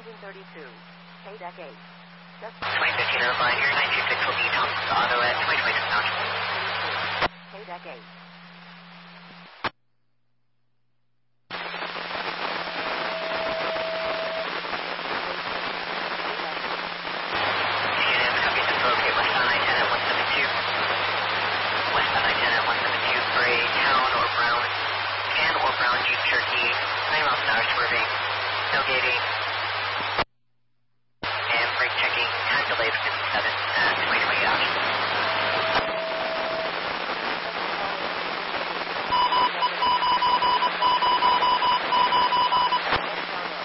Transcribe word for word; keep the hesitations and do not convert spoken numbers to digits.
engine thirty-two. K deck eight. Just twenty fifteen airline here, nine two six will be Thompson's Auto at twenty twenty-six knots. K deck eight. Jeep Cherokee, nine miles an hour swerving, tailgating, and brake checking, time delay within seven, uh, twenty twenty knots.